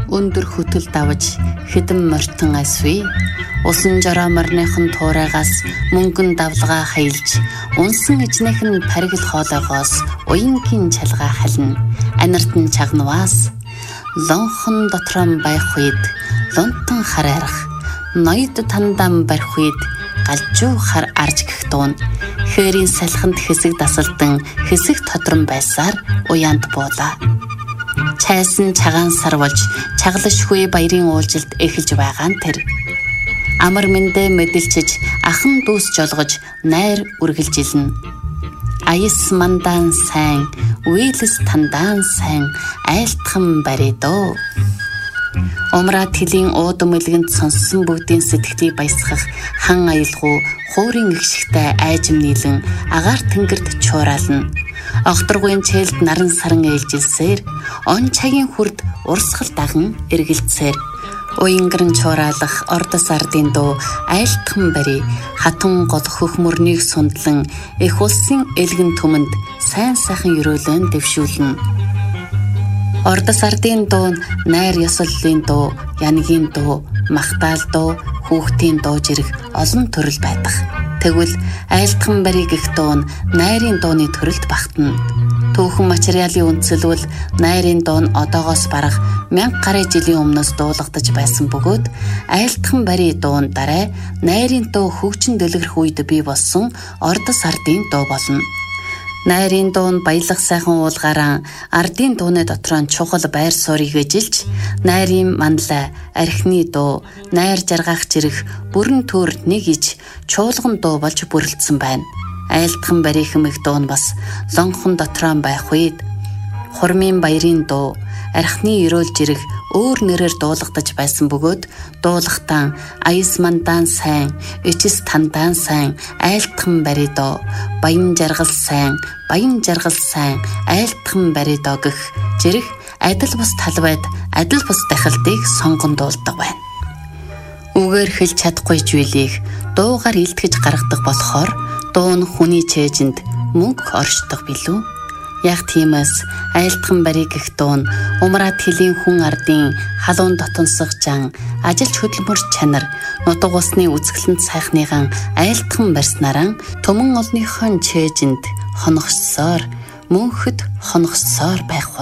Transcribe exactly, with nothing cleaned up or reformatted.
өндөр хөтөл давж хэдэн мортон асвэ. Усан жороо морныхон туурайгаас мөнгөн давлгаа хаялж, унсан ижнэхэн паргил хоолойгоос уянгийн чалгаа хална. Анартан чагнаваас лонхон дотрон байх үед лунтан хараарах, ноёд тандам барих үед галжуу хар арж гэх дуун. Хээрийн салхинд хэсэг дасалдан хэсэг тодрон байсаар уяанд буулаа. Чайсан цагаан сар болж чаглашгүй баярын уулжилт эхэлж байгаа нь тэр. Амар мэндэ мэдэлчиж ахан дүүс жолгож найр үргэлжилнэ. Аяс мандаан сайн, үйлс тандаан сайн, айлтхан баридоо. Умраа тэлийн уудам элгэнд сонссон бүгдийн сэтгэлийг баясгах хан аялгуу хуурын игшигтэй айжим нийлэн агаар тэнгэрд чуурална. Огторгуйн чэлд наран саран ээлжилсээр он цагийн хүрд урсгал даган эргэлцээр уянгэрн чураалах ордос ардын дуу айлтхан бари хатан гол хөх мөрнийг сундлан их улсын элгэн түмэнд сайн сайхан өрөөлөн дэвшүүлнэ. Ордос ардын дуу найр ёслолын дуу, яныгийн дуу, махтаал дуу, хүүхдийн дуу жирэх олон төрөл байдаг. Тэгвэл айлтхан бари гэх дуу нь найрын дууны төрөлд багтана. Түүхэн материалын үндсэлвэл найрын дуу нь одоогоос бараг мянга гаруй жилийн өмнөөс дуулагдаж байсан бөгөөд айлтхан бари дуу нь дараа найрын дуу хөгжин дэлгэрэх үед бий болсон ордос ардын дуу болно. Найрын дуу нь баялаг сайхан уулгаараа ардын дууны дотор нь чухал байр суурийг эжилж, найрын манлай, архины дуу, найр жаргах жирэх бүрэн төр нэг иж чуулган дуу болж бүрэлдсэн байна. Айлтхан бари хэмэх дуу нь бас лонхон дотроо байх үед хурмын баярын дуу, архины өрөөл жирэх өөр нэрээр дуулагдаж байсан бөгөөд дуулахтаа аяс мандаан сайн, ичис тандаан сайн, айлтхан бари доо, баян жаргал сайн, баян жаргал сайн, айлтхан бари доо гэх жирэх адил бус талбайд адил бус дахилтыг сонгон дуулдаг байна. Үгээр хэлж чадахгүй зүйлийг дуугаар илтгэж гаргадаг болохоор дуу нь хүний чэйжинд мөнгө оршдог билүү? Яг тиймээс айлтхан бари гэх дуу нь умраад хэлийн хүн ардын халуун дотонсох жан, ажилч хөдөлмөр чанар, нутаг усны үзэсгэлэнт сайхныгаан айлтхан барьснараа төмөн олныхон чэйжинд хоногсоор, мөнхөд хоногсоор байх